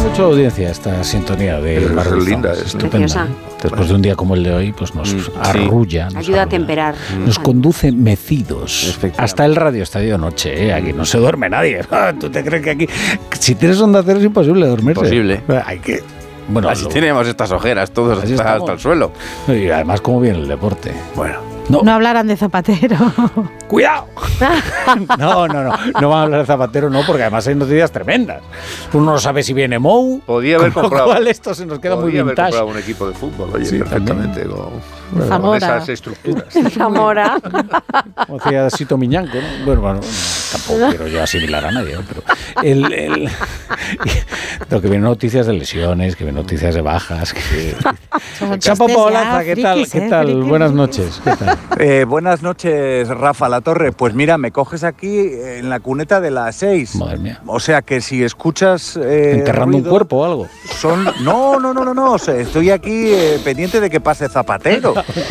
mucho audiencia esta sintonía de Barrio. Es linda, estupenda. Después de un día como el de hoy, pues nos arrulla. Ayuda a temperar. Nos conduce mecidos. Hasta el Radio Estadio Noche, aquí no se duerme nadie. ¿Tú te crees que aquí, si tienes Onda Cero, es imposible dormirse? Imposible. Hay que... Bueno, así tenemos estas ojeras, todos hasta el suelo. Y además, ¿cómo viene el deporte? Bueno. No hablarán de Zapatero. ¡Cuidado! No van a hablar de Zapatero, no, porque además hay noticias tremendas. Uno no sabe si viene Mou. Podía haber comprado. Esto se nos queda muy vintage. Podía haber comprado un equipo de fútbol, oye, sí, perfectamente. Con esas estructuras. Zamora. Como decía Sito Miñanco, ¿no? Bueno, tampoco quiero yo asimilar a nadie, ¿no? Pero lo que vienen noticias de lesiones, que vienen noticias de bajas. Chapo Paolaza, ¿qué tal? Buenas noches. ¿Qué tal? Buenas noches, Rafa Latorre. Pues mira, me coges aquí en la cuneta de las 6. Madre mía. O sea que si escuchas... ¿enterrando ruido, un cuerpo o algo? No. O sea, estoy aquí pendiente de que pase Zapatero.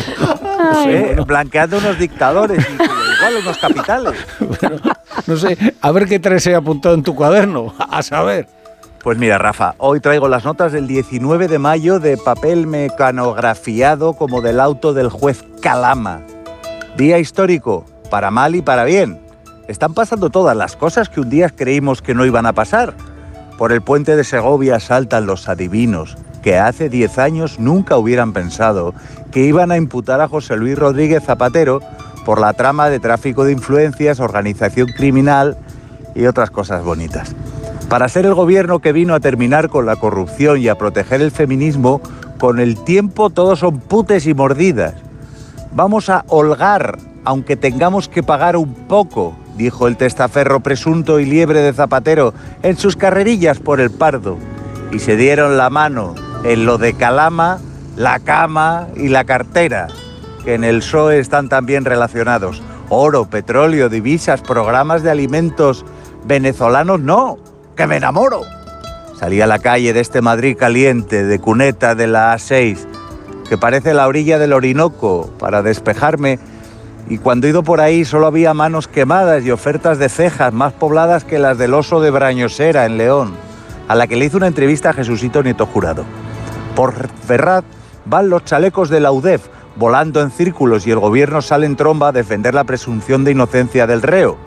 Blanqueando unos dictadores y igual unos capitales. Pero, no sé, a ver qué traes apuntado en tu cuaderno, a saber. Pues mira, Rafa, hoy traigo las notas del 19 de mayo de papel mecanografiado como del auto del juez Calama. Día histórico, para mal y para bien. Están pasando todas las cosas que un día creímos que no iban a pasar. Por el puente de Segovia saltan los adivinos, que hace 10 años nunca hubieran pensado que iban a imputar a José Luis Rodríguez Zapatero por la trama de tráfico de influencias, organización criminal y otras cosas bonitas. Para ser el gobierno que vino a terminar con la corrupción y a proteger el feminismo, con el tiempo todos son putes y mordidas. Vamos a holgar, aunque tengamos que pagar un poco, dijo el testaferro presunto y liebre de Zapatero en sus carrerillas por el Pardo. Y se dieron la mano en lo de Calama, la cama y la cartera, que en el PSOE están también relacionados. Oro, petróleo, divisas, programas de alimentos venezolanos, no. ¡Que me enamoro! Salí a la calle de este Madrid caliente, de cuneta de la A6, que parece la orilla del Orinoco, para despejarme, y cuando he ido por ahí solo había manos quemadas y ofertas de cejas más pobladas que las del oso de Brañosera, en León, a la que le hizo una entrevista a Jesucito Nieto Jurado. Por Ferraz van los chalecos de la UDEF, volando en círculos, y el gobierno sale en tromba a defender la presunción de inocencia del reo.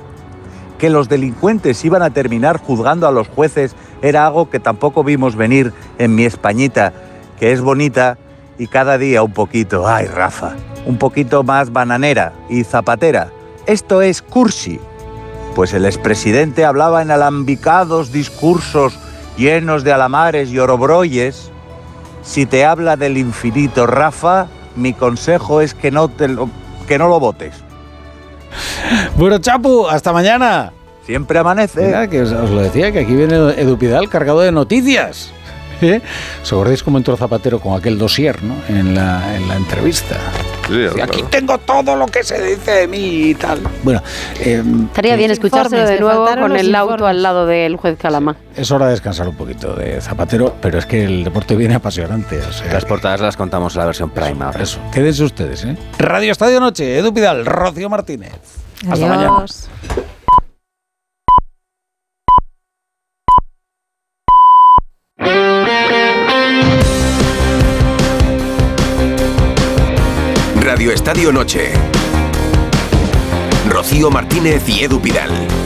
Que los delincuentes iban a terminar juzgando a los jueces era algo que tampoco vimos venir en mi Españita, que es bonita y cada día un poquito, ay Rafa, un poquito más bananera y zapatera. Esto es cursi. Pues el expresidente hablaba en alambicados discursos llenos de alamares y orobroyes. Si te habla del infinito, Rafa, mi consejo es que no lo votes. Bueno, Chapu, hasta mañana. Siempre amanece. Mira, que os lo decía, que aquí viene Edu Pidal cargado de noticias. ¿Os acordáis cómo entró Zapatero con aquel dossier, ¿no? en la entrevista? Sí, claro. Aquí tengo todo lo que se dice de mí y tal. Bueno, estaría bien escuchárselo de nuevo con el auto al lado del juez Calama. Es hora de descansar un poquito de Zapatero, pero es que el deporte viene apasionante. O sea, las portadas las contamos en la versión Prime ahora. Eso, quédense ustedes, ¿eh? Radio Estadio Noche, Edu Pidal, Rocío Martínez. Hasta mañana. Radio Estadio Noche. Rocío Martínez y Edu Pidal.